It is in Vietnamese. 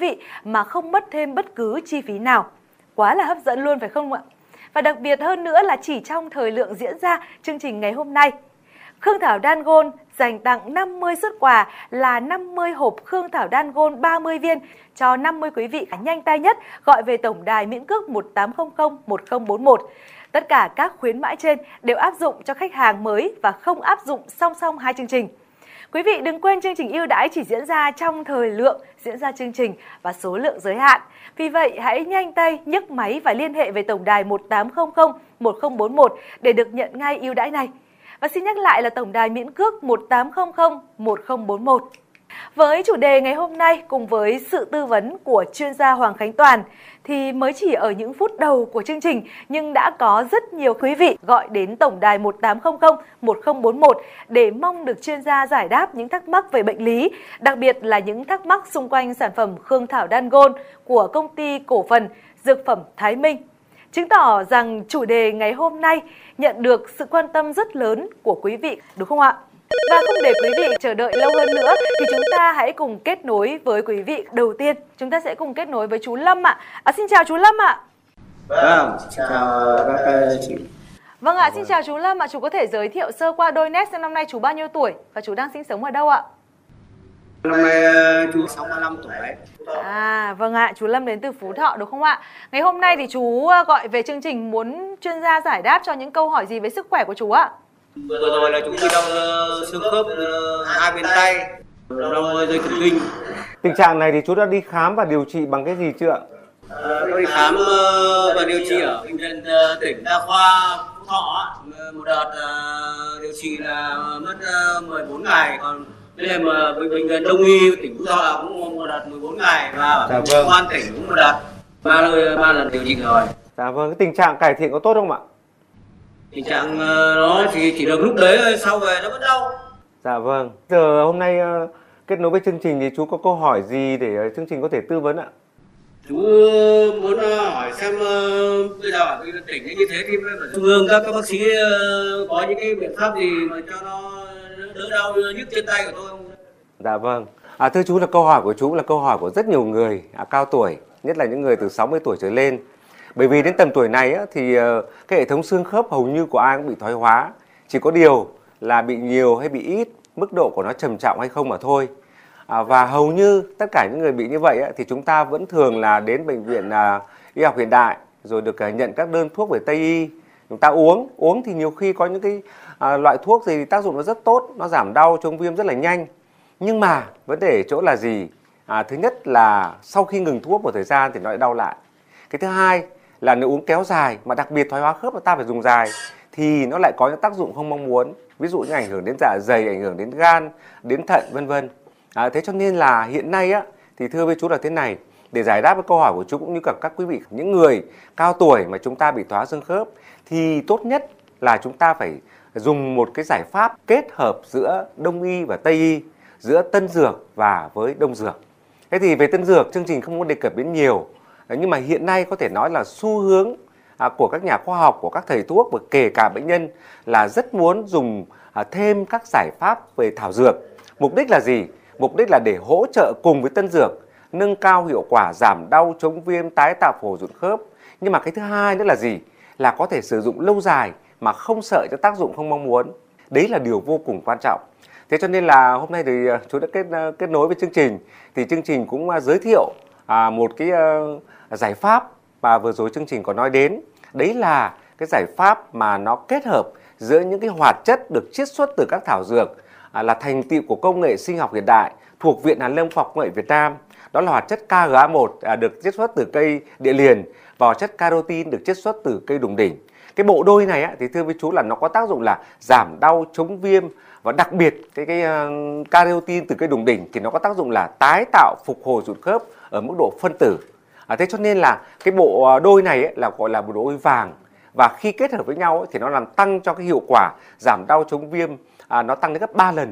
vị mà không mất thêm bất cứ chi phí nào. Quá là hấp dẫn luôn phải không ạ? Và đặc biệt hơn nữa là chỉ trong thời lượng diễn ra chương trình ngày hôm nay, Khương Thảo Đan Gold dành tặng 50 suất quà là 50 hộp Khương Thảo Đan Gold 30 viên cho 50 quý vị nhanh tay nhất gọi về tổng đài miễn cước 1800 1041. Tất cả các khuyến mãi trên đều áp dụng cho khách hàng mới và không áp dụng song song hai chương trình. Quý vị đừng quên chương trình ưu đãi chỉ diễn ra trong thời lượng diễn ra chương trình và số lượng giới hạn. Vì vậy, hãy nhanh tay nhấc máy và liên hệ về tổng đài 1800 1041 để được nhận ngay ưu đãi này. Và xin nhắc lại là tổng đài miễn cước 1800 1041. Với chủ đề ngày hôm nay cùng với sự tư vấn của chuyên gia Hoàng Khánh Toàn thì mới chỉ ở những phút đầu của chương trình nhưng đã có rất nhiều quý vị gọi đến tổng đài 1800 1041 để mong được chuyên gia giải đáp những thắc mắc về bệnh lý, đặc biệt là những thắc mắc xung quanh sản phẩm Khương Thảo Đan Gold của công ty cổ phần Dược phẩm Thái Minh. Chứng tỏ rằng chủ đề ngày hôm nay nhận được sự quan tâm rất lớn của quý vị, đúng không ạ? Và không để quý vị chờ đợi lâu hơn nữa thì chúng ta hãy cùng kết nối với quý vị. Đầu tiên, chúng ta sẽ cùng kết nối với chú Lâm ạ. Xin chào chú Lâm ạ. Vâng, xin chào các chị. Vâng ạ, xin chào chú Lâm ạ. Chú có thể giới thiệu sơ qua đôi nét xem năm nay chú bao nhiêu tuổi và chú đang sinh sống ở đâu ạ? Năm nay chú 65 tuổi. Vâng ạ, chú Lâm đến từ Phú Thọ đúng không ạ? Ngày hôm nay thì chú gọi về chương trình muốn chuyên gia giải đáp cho những câu hỏi gì về sức khỏe của chú ạ? Vừa rồi là chú bị đau xương khớp hai bên tay, đau dây thần kinh. Tình trạng này thì chú đã đi khám và điều trị bằng cái gì chưa ạ? Tôi đi khám và điều trị ở bệnh viện tỉnh Đa khoa Phú Thọ. Một đợt điều trị là mất 14 ngày, còn đây là bệnh viện Đông y tỉnh Phú Thọ cũng một đợt 14 ngày và ở công an tỉnh cũng một đợt ba lần điều trị rồi. Dạ vâng, cái tình trạng cải thiện có tốt không ạ? Tình trạng nó chỉ được lúc đấy, sau về nó vẫn đau. Dạ vâng. Giờ hôm nay kết nối với chương trình thì chú có câu hỏi gì để chương trình có thể tư vấn ạ? Chú muốn hỏi xem bây giờ ở tỉnh như thế thì trung ương các bác sĩ có những cái biện pháp gì mà cho nó đỡ đau nhức trên tay của tôi không? Dạ vâng. Thưa chú, là câu hỏi của chú là câu hỏi của rất nhiều người cao tuổi, nhất là những người từ 60 tuổi trở lên. Bởi vì đến tầm tuổi này thì cái hệ thống xương khớp hầu như của ai cũng bị thoái hóa. Chỉ có điều là bị nhiều hay bị ít, mức độ của nó trầm trọng hay không mà thôi. Và hầu như tất cả những người bị như vậy thì chúng ta vẫn thường là đến bệnh viện y học hiện đại rồi được nhận các đơn thuốc về Tây y. Chúng ta uống thì nhiều khi có những cái loại thuốc gì tác dụng nó rất tốt, nó giảm đau, chống viêm rất là nhanh. Nhưng mà vấn đề chỗ là gì? Thứ nhất là sau khi ngừng thuốc một thời gian thì nó lại đau lại. Cái thứ hai là nếu uống kéo dài, mà đặc biệt thoái hóa khớp mà ta phải dùng dài thì nó lại có những tác dụng không mong muốn. Ví dụ như ảnh hưởng đến dạ dày, ảnh hưởng đến gan, đến thận vân vân. Thế cho nên là hiện nay thì thưa với chú là thế này, để giải đáp cái câu hỏi của chú cũng như cả các quý vị, những người cao tuổi mà chúng ta bị thoái xương khớp thì tốt nhất là chúng ta phải dùng một cái giải pháp kết hợp giữa Đông y và Tây y, giữa Tân dược và với Đông dược. Thế thì về Tân dược chương trình không có đề cập đến nhiều, nhưng mà hiện nay có thể nói là xu hướng của các nhà khoa học, của các thầy thuốc và kể cả bệnh nhân là rất muốn dùng thêm các giải pháp về thảo dược. Mục đích là gì? Mục đích là để hỗ trợ cùng với Tân dược nâng cao hiệu quả giảm đau, chống viêm, tái tạo phổi rụt khớp. Nhưng mà cái thứ hai nữa là gì? Là có thể sử dụng lâu dài mà không sợ cho tác dụng không mong muốn. Đấy là điều vô cùng quan trọng. Thế cho nên là hôm nay thì chú đã kết nối với chương trình. Thì chương trình cũng giới thiệu một cái giải pháp mà vừa rồi chương trình có nói đến. Đấy là cái giải pháp mà nó kết hợp giữa những cái hoạt chất được chiết xuất từ các thảo dược, là thành tựu của công nghệ sinh học hiện đại thuộc Viện Hàn Lâm Khoa học Công nghệ Việt Nam. Đó là hoạt chất KGA1 được chiết xuất từ cây địa liền và hoạt chất carotin được chiết xuất từ cây đùng đỉnh. Cái bộ đôi này thì thưa với chú là nó có tác dụng là giảm đau, chống viêm, và đặc biệt cái carotin từ cây đùng đỉnh thì nó có tác dụng là tái tạo, phục hồi rụt khớp ở mức độ phân tử. Thế cho nên là cái bộ đôi này là gọi là bộ đôi vàng, và khi kết hợp với nhau thì nó làm tăng cho cái hiệu quả giảm đau, chống viêm nó tăng đến gấp 3 lần